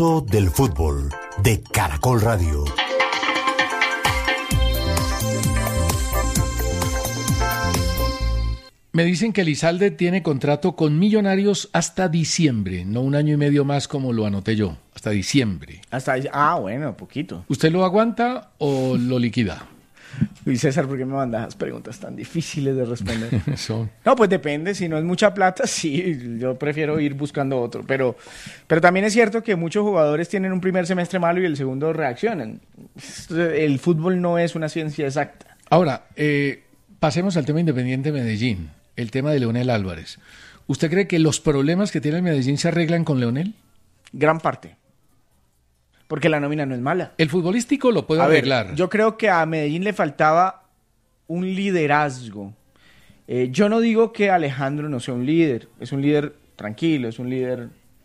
Del fútbol de Caracol Radio. Me dicen que Elizalde tiene contrato con Millonarios hasta diciembre, no un año y medio más como lo anoté yo, hasta diciembre. Bueno, poquito. ¿Usted lo aguanta o lo liquida? Luis César, ¿por qué me mandas esas preguntas tan difíciles de responder? Son. No, pues depende, si no es mucha plata, sí, yo prefiero ir buscando otro, pero también es cierto que muchos jugadores tienen un primer semestre malo y el segundo reaccionan. El fútbol no es una ciencia exacta. Ahora, pasemos al tema Independiente Medellín, el tema de Leonel Álvarez. ¿Usted cree que los problemas que tiene el Medellín se arreglan con Leonel? Gran parte. Porque la nómina no es mala. El futbolístico lo puede arreglar. Yo creo que a Medellín le faltaba un liderazgo. Yo no digo que Alejandro no sea un líder. Es un líder tranquilo, es un líder...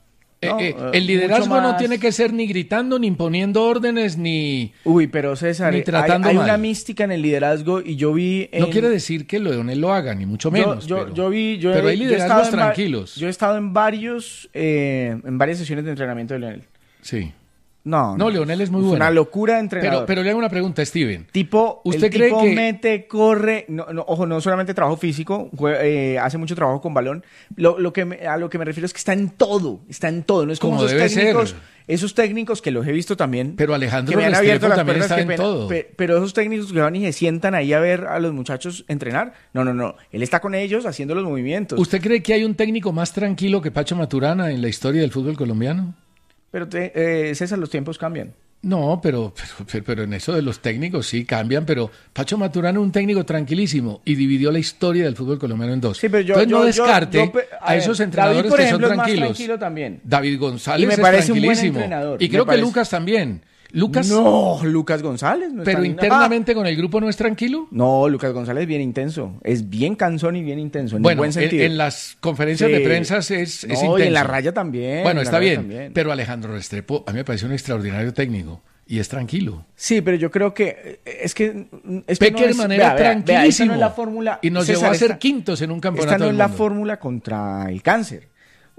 el liderazgo no tiene que ser ni gritando, ni imponiendo órdenes, ni... pero César, ni tratando hay mal. una mística en el liderazgo y yo vi... No quiere decir que Leonel lo haga, ni mucho menos. Pero hay liderazgos tranquilos. Yo he estado en varias sesiones de entrenamiento de Leonel. Sí. No, Leonel es muy bueno. Una locura de entrenador. Pero le hago una pregunta, Steven. ¿Usted cree que mete, corre? Ojo, no solamente trabajo físico, hace mucho trabajo con balón. A lo que me refiero es que está en todo. No es como esos técnicos que los he visto también. Pero Alejandro que me han abierto las también puertas, está en todo. Pero esos técnicos que van y se sientan ahí a ver a los muchachos entrenar. No. Él está con ellos haciendo los movimientos. ¿Usted cree que hay un técnico más tranquilo que Pacho Maturana en la historia del fútbol colombiano? Pero César, los tiempos cambian. No, pero en eso de los técnicos sí cambian, pero Pacho Maturana es un técnico tranquilísimo y dividió la historia del fútbol colombiano en dos. Sí, pero entonces no descarte a esos entrenadores David, por ejemplo, que son tranquilos. Es más tranquilo también. David González y me es parece tranquilísimo. Un buen entrenador. Y creo que Lucas también. Lucas González. No pero internamente con el grupo no es tranquilo. No, Lucas González es bien intenso. Es bien cansón y bien intenso. En bueno, buen sentido. En las conferencias de prensa es intenso. Y en la raya también. Bueno, está bien. También. Pero Alejandro Restrepo a mí me parece un extraordinario técnico. Y es tranquilo. Sí, pero yo creo que Peckerman era tranquilísimo. No es la fórmula. Y nos llevó a ser quintos en un campeonato. Esta no del es la mundo. fórmula contra el cáncer.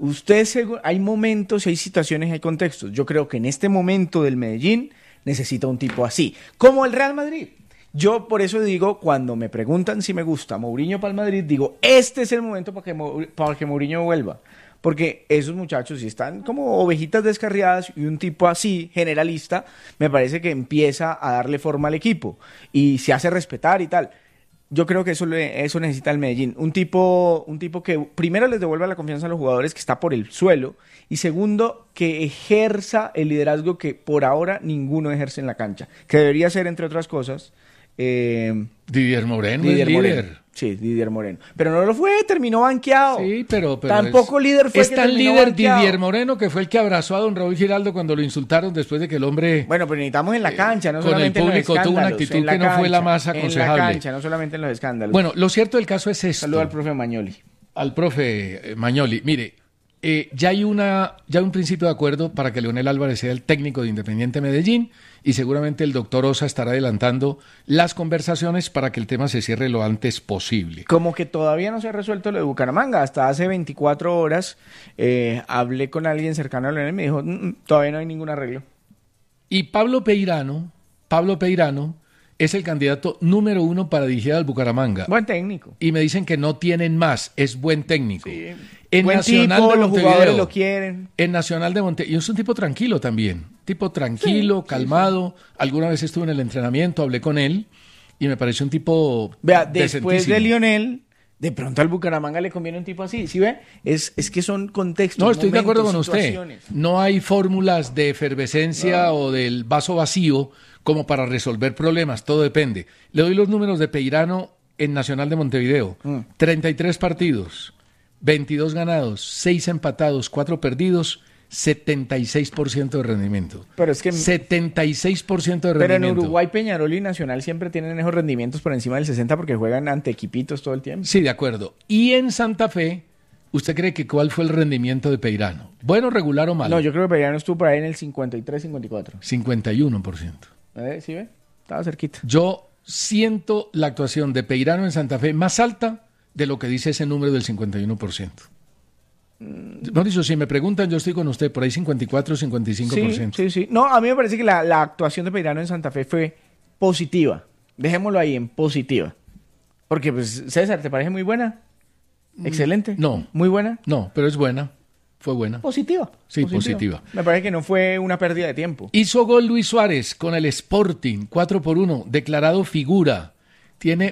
Hay momentos, hay situaciones, hay contextos. Yo creo que en este momento del Medellín necesita un tipo así, como el Real Madrid. Yo por eso digo, cuando me preguntan si me gusta Mourinho para el Madrid, digo, este es el momento para que Mourinho vuelva. Porque esos muchachos, si están como ovejitas descarriadas y un tipo así, generalista, me parece que empieza a darle forma al equipo y se hace respetar y tal. Yo creo que eso necesita el Medellín. Un tipo que primero les devuelva la confianza a los jugadores, que está por el suelo, y segundo, que ejerza el liderazgo que por ahora ninguno ejerce en la cancha. Que debería ser, entre otras cosas... Didier Moreno es líder. Sí, Didier Moreno. Pero no lo fue, terminó banqueado. Sí, pero tampoco líder fue. Es tan líder banqueado. Didier Moreno, que fue el que abrazó a don Raúl Giraldo cuando lo insultaron después de que el hombre... Bueno, pero necesitamos en la cancha, no solamente en los escándalos. Con el público tuvo una actitud que no fue la más aconsejable. En la cancha, no solamente en los escándalos. Bueno, lo cierto del caso es esto. Saludo al profe Magnoli. Al profe Magnoli. Mire, ya hay un principio de acuerdo para que Leonel Álvarez sea el técnico de Independiente Medellín y seguramente el doctor Osa estará adelantando las conversaciones para que el tema se cierre lo antes posible. Como que todavía no se ha resuelto lo de Bucaramanga. Hasta hace 24 horas hablé con alguien cercano a Leonel y me dijo, todavía no hay ningún arreglo. Y Pablo Peirano es el candidato número 1 para dirigir al Bucaramanga. Buen técnico. Y me dicen que no tienen más, es buen técnico. Sí. En buen Nacional tipo, de los Montevideo, jugadores lo quieren. En Nacional de Montevideo. Y es un tipo tranquilo también. Tipo tranquilo, calmado. Sí. Alguna vez estuve en el entrenamiento, hablé con él y me pareció un tipo después de Lionel, de pronto al Bucaramanga le conviene un tipo así. ¿Sí ve? Es que son contextos. No, estoy momentos, de acuerdo con usted. No hay fórmulas de efervescencia o del vaso vacío como para resolver problemas. Todo depende. Le doy los números de Peirano en Nacional de Montevideo. 33 partidos. 22 ganados, 6 empatados, 4 perdidos, 76% de rendimiento. Pero es que 76% de rendimiento. Pero en Uruguay, Peñarol y Nacional siempre tienen esos rendimientos por encima del 60 porque juegan ante equipitos todo el tiempo. Sí, de acuerdo. Y en Santa Fe, ¿usted cree que cuál fue el rendimiento de Peirano? ¿Bueno, regular o malo? No, yo creo que Peirano estuvo por ahí en el 53-54. 51%. ¿Sí ve? Estaba cerquita. Yo siento la actuación de Peirano en Santa Fe más alta de lo que dice ese número del 51%. Mauricio, si me preguntan, yo estoy con usted, por ahí 54-55%. Sí. No, a mí me parece que la actuación de Peirano en Santa Fe fue positiva. Dejémoslo ahí en positiva. Porque, pues, César, ¿te parece muy buena? Excelente. No. ¿Muy buena? No, pero es buena. Fue buena. Positiva. Sí, positiva. Me parece que no fue una pérdida de tiempo. Hizo gol Luis Suárez con el Sporting, 4-1, declarado figura. Tiene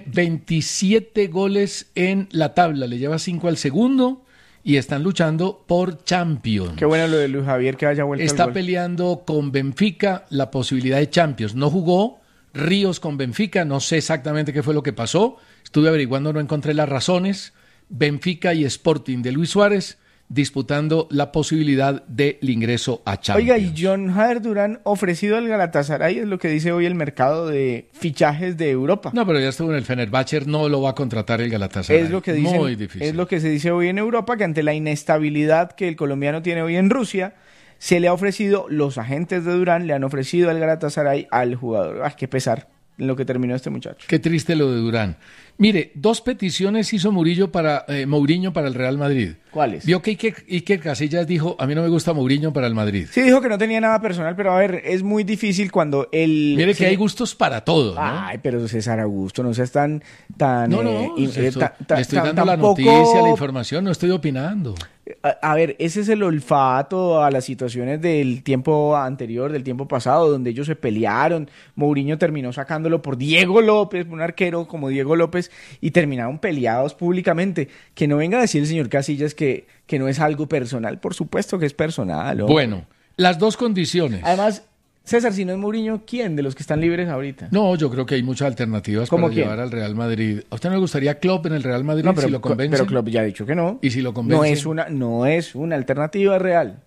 27 goles en la tabla, le lleva 5 al segundo y están luchando por Champions. Qué bueno lo de Luis Javier que haya vuelto al Está gol. peleando con Benfica la posibilidad de Champions. No jugó Ríos con Benfica, no sé exactamente qué fue lo que pasó. Estuve averiguando, no encontré las razones. Benfica y Sporting de Luis Suárez disputando la posibilidad del ingreso a Champions. Oiga, y John Jader Durán ofrecido al Galatasaray, es lo que dice hoy el mercado de fichajes de Europa. No, pero ya estuvo en el Fenerbahce, no lo va a contratar el Galatasaray. Es lo que dicen, muy difícil. es lo que se dice hoy en Europa, que ante la inestabilidad que el colombiano tiene hoy en Rusia, se le ha ofrecido, los agentes de Durán le han ofrecido al Galatasaray al jugador. Qué pesar en lo que terminó este muchacho. Qué triste lo de Durán. Mire, 2 peticiones hizo Mourinho para el Real Madrid. ¿Cuáles? Vio que Iker Casillas dijo, a mí no me gusta Mourinho para el Madrid. Sí, dijo que no tenía nada personal, pero a ver, es muy difícil cuando el... Mire que hay gustos para todo, ¿no? Ay, pero César Augusto, no seas tan... No, le estoy dando la tampoco... noticia, la información, no estoy opinando. A ver, ese es el olfato a las situaciones del tiempo anterior, del tiempo pasado, donde ellos se pelearon. Mourinho terminó sacándolo por Diego López, un arquero como Diego López, y terminaron peleados públicamente. Que no venga a decir el señor Casillas que no es algo personal. Por supuesto que es personal. ¿O? Bueno, las 2 condiciones. Además, César, si no es Mourinho, ¿quién de los que están libres ahorita? No, yo creo que hay muchas alternativas para llevar al Real Madrid. ¿A usted no le gustaría Klopp en el Real Madrid si lo convence? Pero Klopp ya ha dicho que no. ¿Y si lo convence? No es una alternativa real.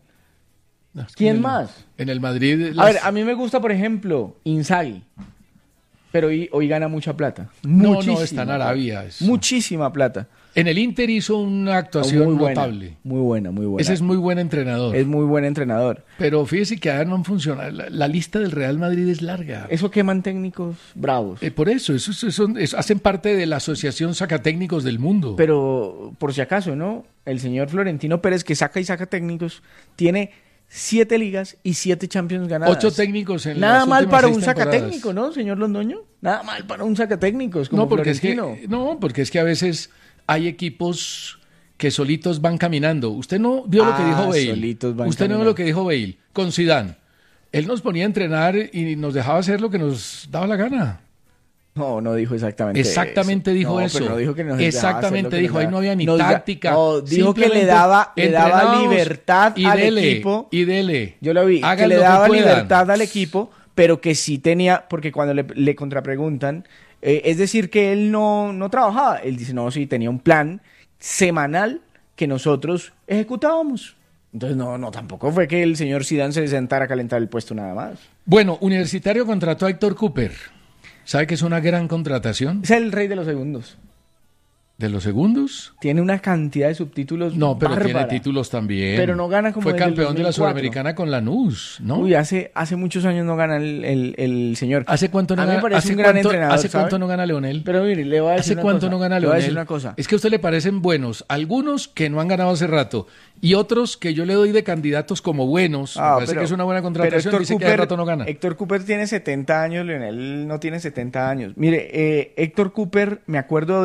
¿Quién más? En el Madrid... A ver, a mí me gusta, por ejemplo, Inzaghi. Pero hoy gana mucha plata. No, está en Arabia. Muchísima plata. En el Inter hizo una actuación notable. Muy buena. Ese es muy buen entrenador. Es muy buen entrenador. Pero fíjese que no han funcionado. La lista del Real Madrid es larga. Eso queman técnicos bravos. Por eso hacen parte de la Asociación Sacatécnicos del Mundo. Pero, por si acaso, ¿no? El señor Florentino Pérez, que saca y saca técnicos, tiene 7 ligas y 7 Champions ganadas. 8 técnicos en Nada las mal últimas para 6 un temporadas. sacatécnico, ¿no, señor Londoño? Nada mal para un sacatécnicos como porque Florentino. porque es que a veces hay equipos que solitos van caminando. Usted no vio lo que dijo Bale. Usted no vio lo que dijo Bale con Zidane. Él nos ponía a entrenar y nos dejaba hacer lo que nos daba la gana. No dijo exactamente eso. Exactamente dijo eso. Pero no dijo que nos exactamente dijo, ahí no había ni táctica. No, dijo que le daba libertad al equipo. Y dele. Yo lo vi, que le daba libertad al equipo, pero que sí tenía, porque cuando le contrapreguntan, es decir, que él no trabajaba. Él dice, no, sí, tenía un plan semanal que nosotros ejecutábamos. Entonces, no, tampoco fue que el señor Zidane se sentara a calentar el puesto nada más. Bueno, Universitario contrató a Héctor Cooper. ¿Sabe que es una gran contratación? Es el rey de los segundos. ¿De los segundos? Tiene una cantidad de subtítulos pero bárbara. Tiene títulos también. Pero no gana como Fue desde el campeón de la 2004. Sudamericana con Lanús, ¿no? Uy, hace muchos años no gana el señor. ¿Hace cuánto no a mí me gana? parece un gran entrenador, ¿Hace ¿sabe? cuánto no gana Leonel? Pero mire, le voy a decir ¿Hace cuánto no gana Leonel? Le voy a decir una cosa. Es que a usted le parecen buenos. Algunos que no han ganado hace rato. Y otros que yo le doy de candidatos como buenos. Me parece que es una buena contratación. Dice que hace rato no gana. Héctor Cooper tiene 70 años, Leonel no tiene 70 años. Mire, Héctor Cooper, me acuerdo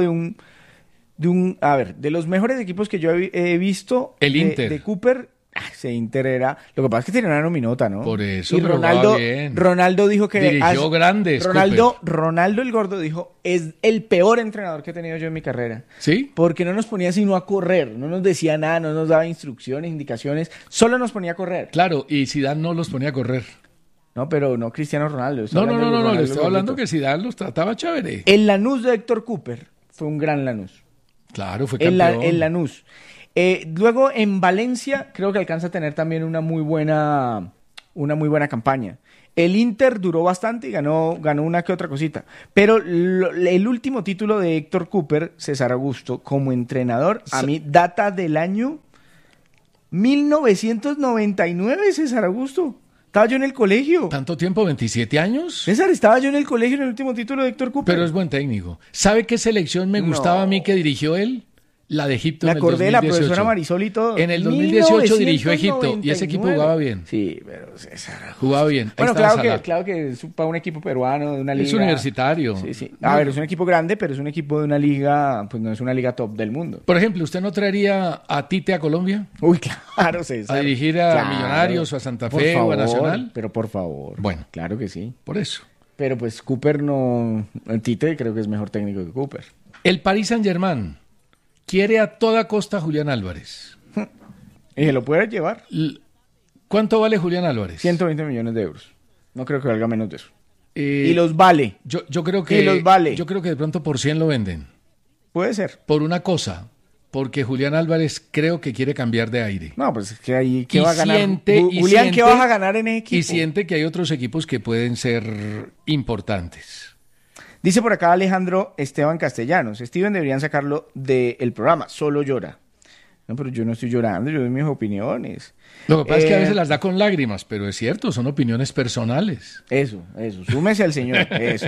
de los mejores equipos que yo he visto. El Inter. De Cooper, ese Inter era. Lo que pasa es que tiene una nominota, ¿no? Por eso, y Ronaldo dijo que. Dirigió grandes. Ronaldo el Gordo dijo: es el peor entrenador que he tenido yo en mi carrera. ¿Sí? Porque no nos ponía sino a correr, no nos decía nada, no nos daba instrucciones, indicaciones, solo nos ponía a correr. Claro, y Zidane no los ponía a correr. No, pero no Cristiano Ronaldo. No, le estoy hablando que Zidane los trataba chévere. El Lanús de Héctor Cooper fue un gran Lanús. Claro, fue campeón. El Lanús. Luego en Valencia creo que alcanza a tener también una muy buena campaña. El Inter duró bastante y ganó una que otra cosita. Pero el último título de Héctor Cooper, César Augusto, como entrenador, a mí data del año 1999, César Augusto. Estaba yo en el colegio. ¿Tanto tiempo? ¿27 años? César, estaba yo en el colegio en el último título de Héctor Cooper. Pero es buen técnico. ¿Sabe qué selección me gustaba a mí que dirigió él? La de Egipto Me en el acordé de la 2018. profesora Marisol y todo. En el 2018 dirigió Egipto y ese equipo 1999. jugaba bien. Sí, pero César. Jugaba bien. Ahí Bueno, estaba claro Salah. claro que es para un equipo peruano de una liga. Es universitario. Sí, sí. A ver, es un equipo grande, pero es un equipo de una liga, pues no es una liga top del mundo. Por ejemplo, ¿usted no traería a Tite a Colombia? Uy, claro, César. ¿A dirigir a Claro. Millonarios o a Santa Por Fe o a favor, Nacional? Pero por favor. Bueno. Claro que sí. Por eso. Pero pues Cooper no... Tite creo que es mejor técnico que Cooper. El Paris Saint-Germain quiere a toda costa a Julián Álvarez. ¿Y se lo puede llevar? ¿Cuánto vale Julián Álvarez? 120 millones de euros. No creo que valga menos de eso. Eh, Y los vale. yo creo que y los vale. Yo creo que de pronto por 100 lo venden. Puede ser. Por una cosa, porque Julián Álvarez creo que quiere cambiar de aire. No, pues es que ahí... ¿Qué Y va a ganar? siente- y Julián, ¿qué siente- vas a ganar en ese equipo? Y siente que hay otros equipos que pueden ser importantes. Dice por acá Alejandro Esteban Castellanos. Steven deberían sacarlo del programa. Solo llora. No, pero yo no estoy llorando, yo doy mis opiniones. Lo que pasa es que a veces Eh, las da con lágrimas, pero es cierto, son opiniones personales. Eso. Súmese al señor. Eso.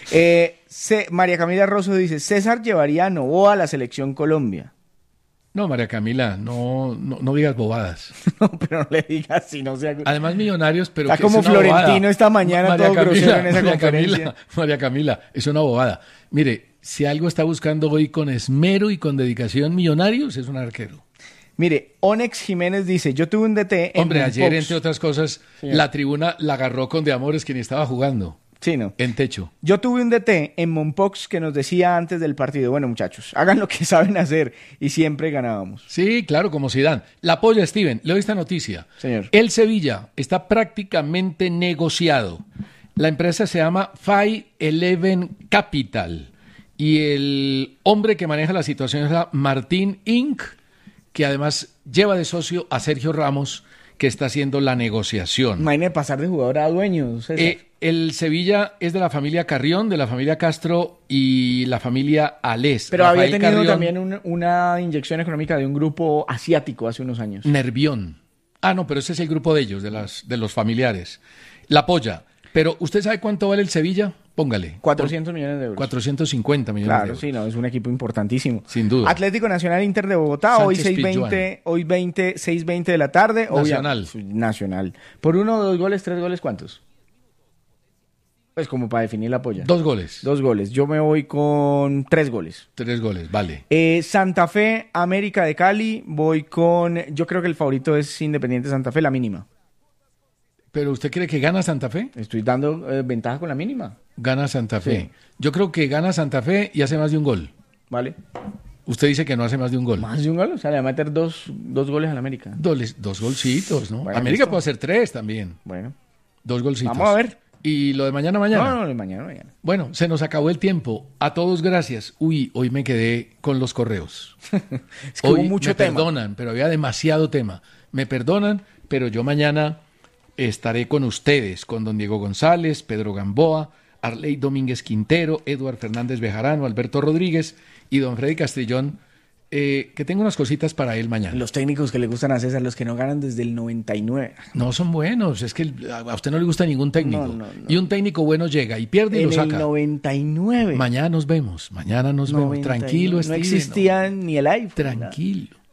María Camila Rosso dice, César llevaría a Novoa a la selección Colombia. No, María Camila, no digas bobadas. No, pero no le digas si no sea... Además, Millonarios, pero Está que es como una Florentino bobada. esta mañana, María todo grosero en esa María conferencia. María Camila, es una bobada. Mire, si algo está buscando hoy con esmero y con dedicación Millonarios, es un arquero. Mire, Onex Jiménez dice, yo tuve un DT en Hombre, ayer, Moonfox. entre otras cosas, Señor. la tribuna la agarró con De Amores, quien estaba jugando Sí, no. en techo. Yo tuve un DT en Monpox que nos decía antes del partido, bueno muchachos, hagan lo que saben hacer y siempre ganábamos. Sí, claro, como Zidane. La apoya Steven. Le doy esta noticia. Señor. El Sevilla está prácticamente negociado. La empresa se llama 511 Capital y el hombre que maneja la situación es Martín Inc., que además lleva de socio a Sergio Ramos, que está haciendo la negociación. Imagínate pasar de jugador a dueño. César. El Sevilla es de la familia Carrión, de la familia Castro y la familia Alés. Pero Rafael había tenido Carrión, también una inyección económica de un grupo asiático hace unos años. Nervión. Ah, no, pero ese es el grupo de ellos, de los familiares. La apoya. Pero, ¿usted sabe cuánto vale el Sevilla? Póngale. 400 millones de euros. 450 millones de Claro, euros. sí, no, es un equipo importantísimo. Sin duda. Atlético Nacional Inter de Bogotá, hoy Sánchez 6:20, hoy 6:20 de la tarde. Nacional. Nacional. Por 1, 2 goles, 3 goles, ¿cuántos? Pues como para definir la polla. 2 goles. 2 goles. Yo me voy con 3 goles. 3 goles, vale. Santa Fe, América de Cali, voy con... Yo creo que el favorito es Independiente Santa Fe, la mínima. ¿Pero usted cree que gana Santa Fe? Estoy dando ventaja con la mínima. Gana Santa Fe. Sí. Yo creo que gana Santa Fe y hace más de un gol. ¿Vale? Usted dice que no hace más de un gol. Más de un gol, o sea, le va a meter dos goles al América. Dos golcitos, ¿no? Bueno, América listo. puede hacer 3 también. Bueno. 2 golcitos. Vamos a ver. ¿Y lo de mañana? No, mañana. Bueno, se nos acabó el tiempo. A todos gracias. Uy, hoy me quedé con los correos. Es que Hoy hubo mucho me tema. perdonan, pero había demasiado tema. Me perdonan, pero yo mañana estaré con ustedes, con don Diego González, Pedro Gamboa, Arley Domínguez Quintero, Eduard Fernández Bejarano, Alberto Rodríguez y don Freddy Castrillón, que tengo unas cositas para él mañana. Los técnicos que le gustan a César, los que no ganan desde el 99. No son buenos, es que a usted no le gusta ningún técnico. No. Y un técnico bueno llega y pierde y En lo el saca. 99. Mañana nos vemos. Tranquilo, No Steven, existía ni el iPhone. Tranquilo.